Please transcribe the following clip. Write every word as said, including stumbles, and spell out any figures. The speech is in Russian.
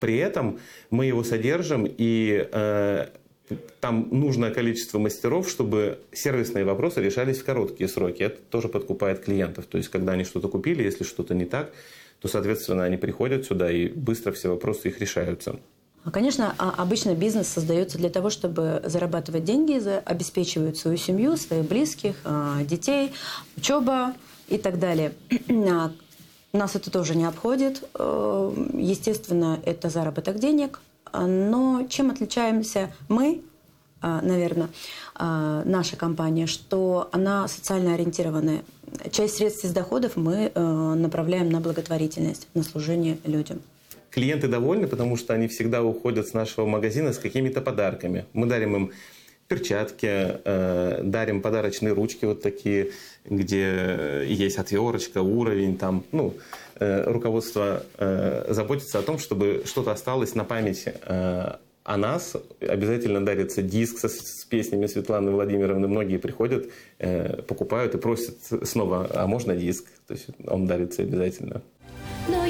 При этом мы его содержим, и э, там нужное количество мастеров, чтобы сервисные вопросы решались в короткие сроки. Это тоже подкупает клиентов. То есть, когда они что-то купили, если что-то не так, то, соответственно, они приходят сюда, и быстро все вопросы их решаются. Конечно, обычно бизнес создается для того, чтобы зарабатывать деньги, обеспечивать свою семью, своих близких, детей, учеба и так далее. Нас это тоже не обходит. Естественно, это заработок денег. Но чем отличаемся мы, наверное, наша компания, что она социально ориентированная. Часть средств из доходов мы направляем на благотворительность, на служение людям. Клиенты довольны, потому что они всегда уходят с нашего магазина с какими-то подарками. Мы дарим им перчатки, э, дарим подарочные ручки вот такие, где есть отверточка, уровень. Там, ну, э, руководство э, заботится о том, чтобы что-то осталось на память э, о нас. Обязательно дарится диск со, с песнями Светланы Владимировны. Многие приходят, э, покупают и просят снова, а можно диск? То есть он дарится обязательно.